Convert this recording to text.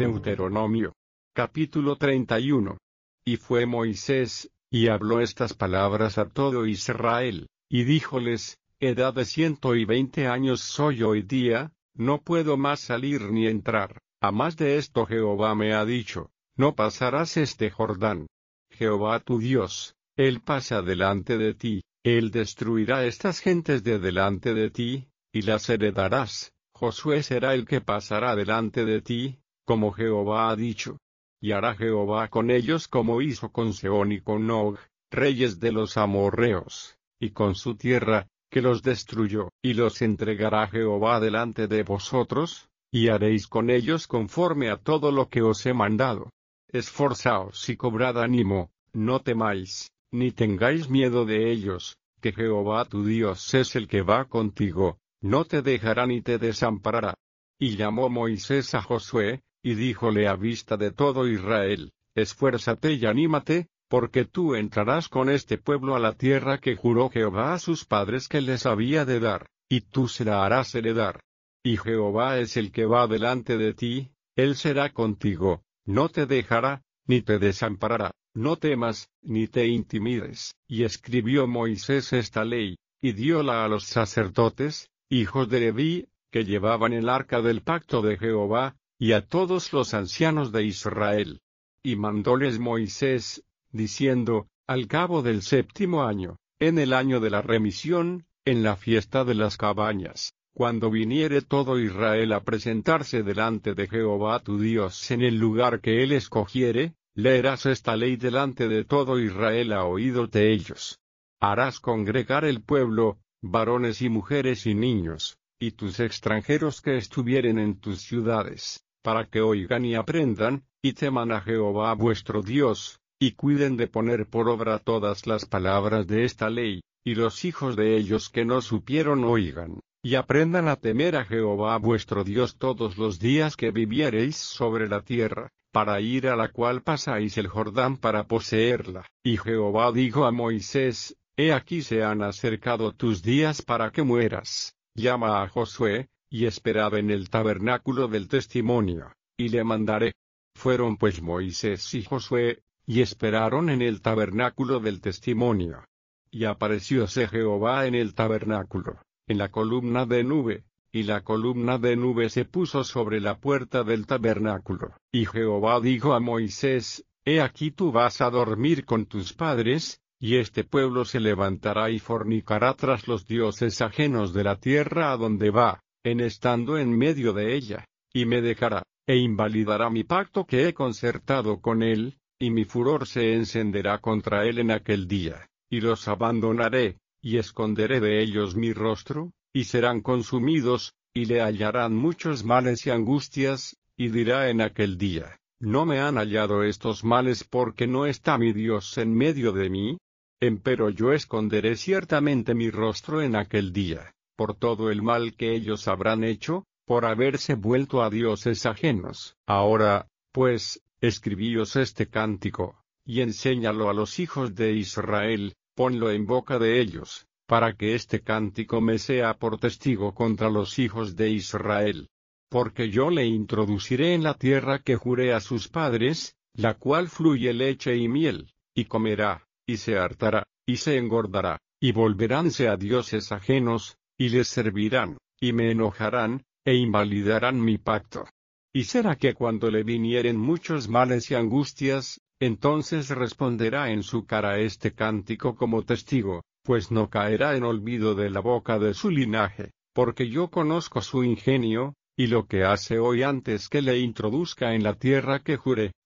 Deuteronomio. Capítulo 31. Y fue Moisés, y habló estas palabras a todo Israel, y díjoles: Edad de 120 años soy hoy día, no puedo más salir ni entrar. A más de esto Jehová me ha dicho: no pasarás este Jordán. Jehová tu Dios, Él pasa delante de ti, Él destruirá estas gentes de delante de ti, y las heredarás. Josué será el que pasará delante de ti, como Jehová ha dicho. Y hará Jehová con ellos como hizo con Sehón y con Og, reyes de los amorreos, y con su tierra, que los destruyó. Y los entregará Jehová delante de vosotros, y haréis con ellos conforme a todo lo que os he mandado. Esforzaos y cobrad ánimo, no temáis, ni tengáis miedo de ellos, que Jehová tu Dios es el que va contigo, no te dejará ni te desamparará. Y llamó Moisés a Josué, y díjole a vista de todo Israel: esfuérzate y anímate, porque tú entrarás con este pueblo a la tierra que juró Jehová a sus padres que les había de dar, y tú se la harás heredar. Y Jehová es el que va delante de ti, Él será contigo, no te dejará, ni te desamparará, no temas, ni te intimides. Y escribió Moisés esta ley, y dióla a los sacerdotes, hijos de Leví, que llevaban el arca del pacto de Jehová, y a todos los ancianos de Israel. Y mandóles Moisés, diciendo: al cabo del 7º año, en el año de la remisión, en la fiesta de las cabañas, cuando viniere todo Israel a presentarse delante de Jehová tu Dios en el lugar que él escogiere, leerás esta ley delante de todo Israel a oídos de ellos. Harás congregar el pueblo, varones y mujeres y niños, y tus extranjeros que estuvieren en tus ciudades, para que oigan y aprendan, y teman a Jehová vuestro Dios, y cuiden de poner por obra todas las palabras de esta ley, y los hijos de ellos que no supieron oigan, y aprendan a temer a Jehová vuestro Dios todos los días que viviereis sobre la tierra, para ir a la cual pasáis el Jordán para poseerla. Y Jehová dijo a Moisés: he aquí se han acercado tus días para que mueras. Llama a Josué, y esperad en el tabernáculo del testimonio, y le mandaré. Fueron pues Moisés y Josué, y esperaron en el tabernáculo del testimonio. Y aparecióse Jehová en el tabernáculo, en la columna de nube, y la columna de nube se puso sobre la puerta del tabernáculo. Y Jehová dijo a Moisés: he aquí tú vas a dormir con tus padres, y este pueblo se levantará y fornicará tras los dioses ajenos de la tierra a donde va, en estando en medio de ella, y me dejará, e invalidará mi pacto que he concertado con él, y mi furor se encenderá contra él en aquel día, y los abandonaré, y esconderé de ellos mi rostro, y serán consumidos, y le hallarán muchos males y angustias, y dirá en aquel día: ¿no me han hallado estos males porque no está mi Dios en medio de mí? Empero yo esconderé ciertamente mi rostro en aquel día, por todo el mal que ellos habrán hecho, por haberse vuelto a dioses ajenos. Ahora, pues, escribíos este cántico, y enséñalo a los hijos de Israel, ponlo en boca de ellos, para que este cántico me sea por testigo contra los hijos de Israel. Porque yo le introduciré en la tierra que juré a sus padres, la cual fluye leche y miel, y comerá, y se hartará, y se engordará, y volveránse a dioses ajenos, y les servirán, y me enojarán, e invalidarán mi pacto. Y será que cuando le vinieren muchos males y angustias, entonces responderá en su cara este cántico como testigo, pues no caerá en olvido de la boca de su linaje, porque yo conozco su ingenio, y lo que hace hoy antes que le introduzca en la tierra que juré.